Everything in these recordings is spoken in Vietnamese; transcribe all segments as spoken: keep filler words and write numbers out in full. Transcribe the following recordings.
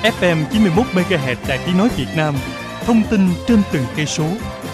ép em chín mươi mốt mê ga héc Đài Tiếng nói Việt Nam, thông tin trên từng cây số.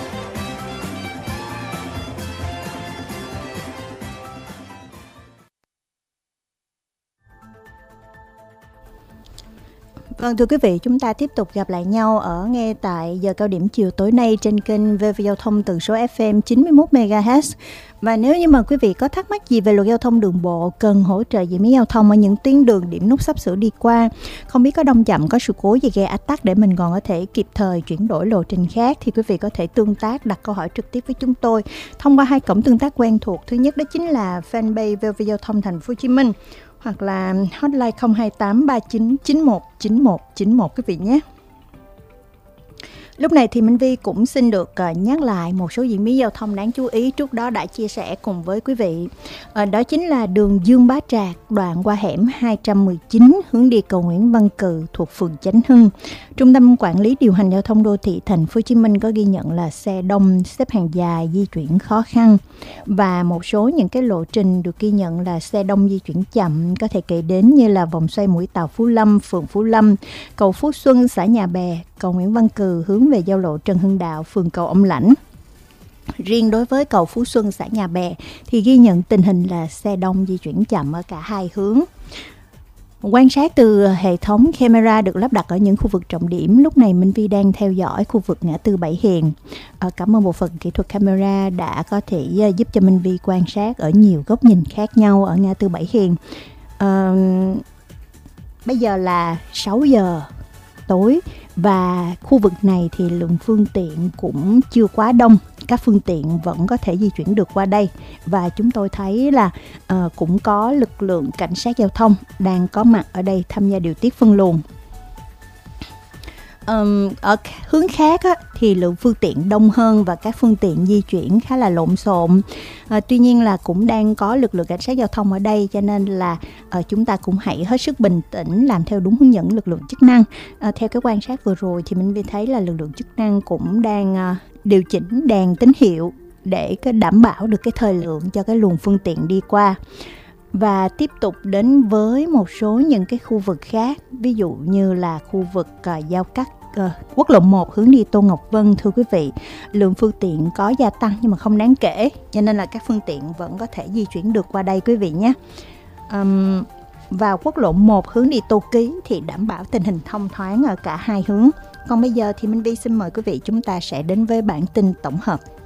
Vâng, thưa quý vị, chúng ta tiếp tục gặp lại nhau ở nghe tại giờ cao điểm chiều tối nay trên kênh vê vê Giao thông tần số ép em chín mươi mốt mê ga héc. Và nếu như mà quý vị có thắc mắc gì về luật giao thông đường bộ, cần hỗ trợ giải mí giao thông ở những tuyến đường điểm nút sắp sửa đi qua, không biết có đông chậm, có sự cố gì gây ách tắc để mình còn có thể kịp thời chuyển đổi lộ trình khác, thì quý vị có thể tương tác, đặt câu hỏi trực tiếp với chúng tôi thông qua hai cổng tương tác quen thuộc. Thứ nhất đó chính là fanpage vê vê Giao thông Thành phố Hồ Chí Minh, hoặc là hotline không hai tám ba chín chín một chín một chín một quý vị nhé. Lúc này thì Minh Vi cũng xin được nhắc lại một số diễn biến giao thông đáng chú ý trước đó đã chia sẻ cùng với quý vị. À, đó chính là đường Dương Bá Trạc, đoạn qua hẻm hai trăm mười chín hướng đi cầu Nguyễn Văn Cừ thuộc phường Chánh Hưng. Trung tâm Quản lý Điều hành Giao thông Đô thị Thành phố Hồ Chí Minh có ghi nhận là xe đông, xếp hàng dài, di chuyển khó khăn. Và một số những cái lộ trình được ghi nhận là xe đông di chuyển chậm, có thể kể đến như là vòng xoay mũi Tàu Phú Lâm, phường Phú Lâm, cầu Phú Xuân, xã Nhà Bè, cầu Nguyễn Văn Cừ hướng về giao lộ Trần Hưng Đạo, phường Cầu Ông Lãnh. Riêng đối với cầu Phú Xuân, xã Nhà Bè thì ghi nhận tình hình là xe đông di chuyển chậm ở cả hai hướng. Quan sát từ hệ thống camera được lắp đặt ở những khu vực trọng điểm, lúc này Minh Vi đang theo dõi khu vực ngã tư Bảy Hiền. À, cảm ơn bộ phận kỹ thuật camera đã có thể giúp cho Minh Vi quan sát ở nhiều góc nhìn khác nhau ở ngã tư Bảy Hiền. À, bây giờ là sáu giờ tối và khu vực này thì lượng phương tiện cũng chưa quá đông, các phương tiện vẫn có thể di chuyển được qua đây. Và chúng tôi thấy là uh, cũng có lực lượng cảnh sát giao thông đang có mặt ở đây tham gia điều tiết phân luồng. Um, ở hướng khác á, thì lượng phương tiện đông hơn và các phương tiện di chuyển khá là lộn xộn. À, tuy nhiên là cũng đang có lực lượng cảnh sát giao thông ở đây, cho nên là uh, chúng ta cũng hãy hết sức bình tĩnh, làm theo đúng hướng dẫn lực lượng chức năng. À, theo cái quan sát vừa rồi thì mình thấy là lực lượng chức năng cũng đang uh, điều chỉnh đèn tín hiệu để cái đảm bảo được cái thời lượng cho cái luồng phương tiện đi qua. Và tiếp tục đến với một số những cái khu vực khác, ví dụ như là khu vực uh, giao cắt uh, quốc lộ một hướng đi Tô Ngọc Vân. Thưa quý vị, lượng phương tiện có gia tăng nhưng mà không đáng kể, cho nên là các phương tiện vẫn có thể di chuyển được qua đây quý vị nhé. Um, vào quốc lộ một hướng đi Tô Ký thì đảm bảo tình hình thông thoáng ở cả hai hướng. Còn bây giờ thì Minh Vi xin mời quý vị chúng ta sẽ đến với bản tin tổng hợp.